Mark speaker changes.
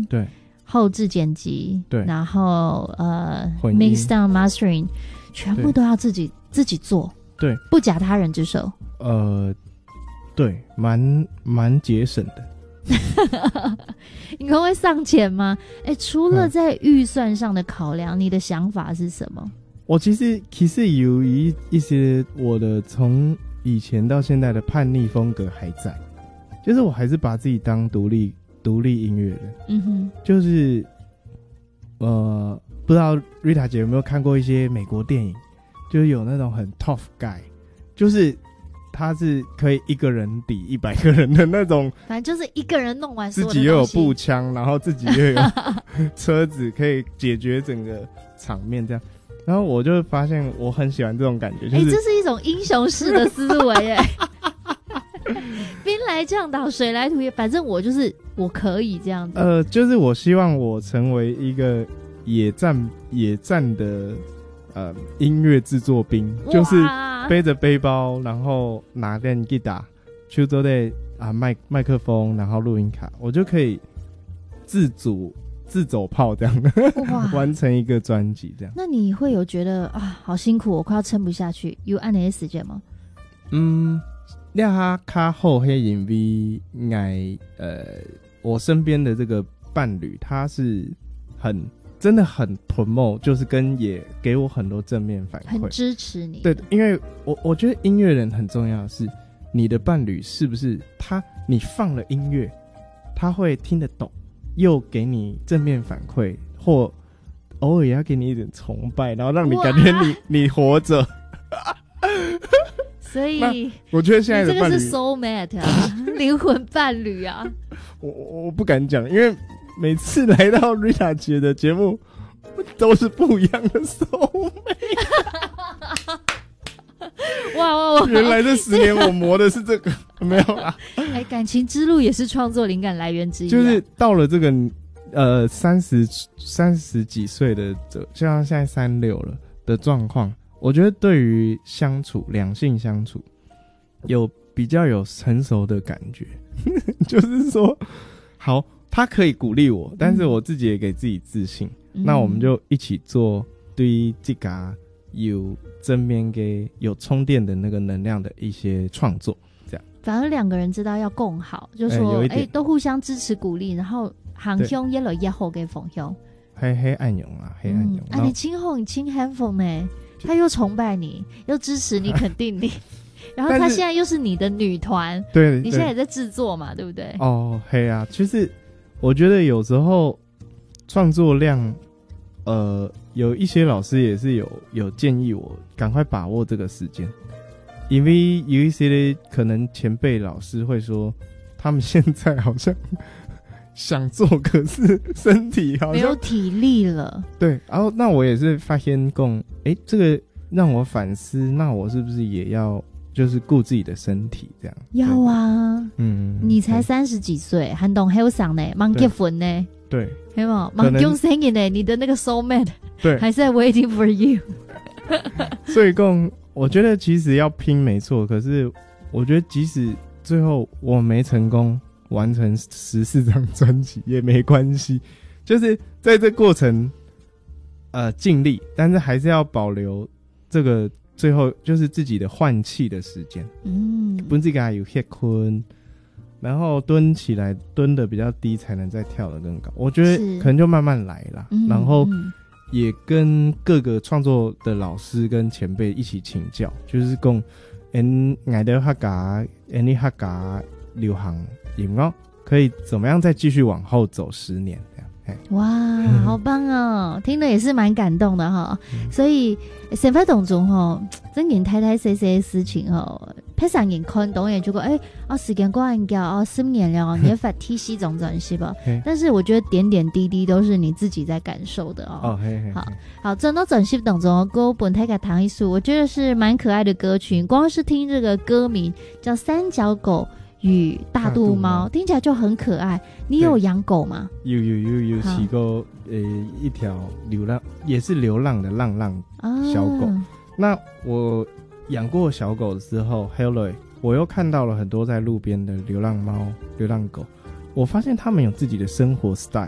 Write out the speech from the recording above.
Speaker 1: 对，
Speaker 2: 后制剪辑，
Speaker 1: 对，
Speaker 2: 然后mix down mastering 全部都要自己做，
Speaker 1: 对，
Speaker 2: 不假他人之手。
Speaker 1: 对，蛮节省的。
Speaker 2: 你可能会上钱吗？除了在预算上的考量，你的想法是什么？
Speaker 1: 我其实有一些我的从以前到现在的叛逆风格还在，就是我还是把自己当独立音乐人。
Speaker 2: 嗯哼，
Speaker 1: 就是不知道 Rita 姐有没有看过一些美国电影，就是有那种很 tough guy， 就是他是可以一个人抵100个人的那种，
Speaker 2: 反正就是一个人弄完所有的东西，
Speaker 1: 自己又有步枪，然后自己又有车子可以解决整个场面这样。然后我就发现我很喜欢这种感觉，就是
Speaker 2: 这是一种英雄式的思维兵来将挡，水来土掩，反正我可以这样子。
Speaker 1: 就是我希望我成为一个野战的音乐制作兵，就是背着背包，然后拿电吉他，去做的麦克风，然后录音卡，我就可以自走炮这样的完成一个专辑这样。
Speaker 2: 那你会有觉得好辛苦，我快要撑不下去，有按那些时间吗？
Speaker 1: 你哈较好黑影 V 我身边的这个伴侣，他是真的很 promote， 就是也给我很多正面反馈，
Speaker 2: 很支持你。
Speaker 1: 对，因为我觉得音乐人很重要的是你的伴侣是不是你放了音乐，他会听得懂，又给你正面反馈，或偶尔也要给你一点崇拜，然后让你感觉你活着。
Speaker 2: 所以
Speaker 1: 我觉得现在的伴侣，
Speaker 2: 这个是 soul mate 啊，灵魂伴侣啊。
Speaker 1: 我不敢讲，因为每次来到 Rita 姐的节目都是不一样的 soul mate。哇！原来这10年我磨的是这个，没有啦。
Speaker 2: 感情之路也是创作灵感来源之一。
Speaker 1: 就是到了这个30几岁的，就像现在36了的状况，我觉得对于两性相处比较有成熟的感觉。就是说，好，他可以鼓励我，但是我自己也给自己自信。那我们就一起做对这个有正面给有充电的那个能量的一些创作，这样。
Speaker 2: 反而2个人知道要共好，就说都互相支持鼓励，然后行凶耶了耶后给逢凶，
Speaker 1: 黑暗勇啊，黑暗勇
Speaker 2: 你亲后你亲韩风呢，他又崇拜你，又支持你，肯定你。然后他现在又是你的女团，
Speaker 1: 对，
Speaker 2: 你现在也在制作嘛，对不对？
Speaker 1: 黑啊，其实我觉得有时候创作量，有一些老师也是有建议我赶快把握这个时间，因为有一些可能前辈老师会说，他们现在好像想做，可是身体好像
Speaker 2: 没有体力了。
Speaker 1: 对，然后那我也是发现这个让我反思，那我是不是也要就是顾自己的身体这样？
Speaker 2: 要啊，你才30几岁，还懂还有想呢，忙结婚呢，
Speaker 1: 对，
Speaker 2: 有没有忙用声音呢？你的那个 soul mate
Speaker 1: 对
Speaker 2: 还是在 waiting for you。
Speaker 1: 所以我觉得其实要拼没错，可是我觉得即使最后我没成功完成14张专辑也没关系，就是在这过程尽力，但是还是要保留这个最后就是自己的换气的时间，本自己有歇困，然后蹲起来蹲的比较低才能再跳得更高。我觉得可能就慢慢来啦，然后也跟各个创作的老师跟前辈一起请教，就是讲我的客家你客家流行音乐可以怎么样再继续往后走10年这样。
Speaker 2: 哇，好棒哦，听了也是蛮感动的哈。所以生活当中真件太太细细的事情拍上眼看懂也就说时间过很久10年了你也发体系种专辑吧。但是我觉得点点滴滴都是你自己在感受的好，整到专辑当中歌本太给弹一首，我觉得是蛮可爱的歌曲，光是听这个歌名叫三脚狗与大肚猫，听起来就很可爱。你有养狗吗？有
Speaker 1: 骑过一条也是流浪的浪小狗。那我养过小狗的时候 Hello， 我又看到了很多在路边的流浪猫流浪狗，我发现他们有自己的生活 style，